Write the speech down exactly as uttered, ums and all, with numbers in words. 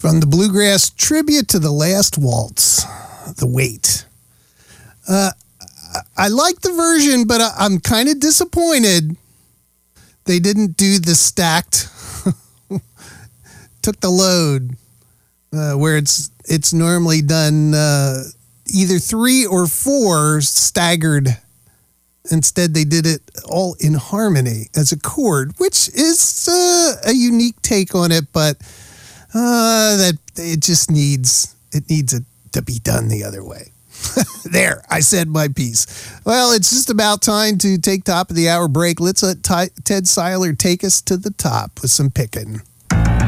From the Bluegrass Tribute to the Last Waltz, The Wait. Uh, I like the version, but I, I'm kind of disappointed they didn't do the stacked, took the load, uh, where it's it's normally done uh, either three or four staggered. Instead, they did it all in harmony as a chord, which is uh, a unique take on it, but uh, that it just needs it needs it to be done the other way. There, I said my piece. Well, it's just about time to take top of the hour break. Let's let Ty- Ted Seiler take us to the top with some picking.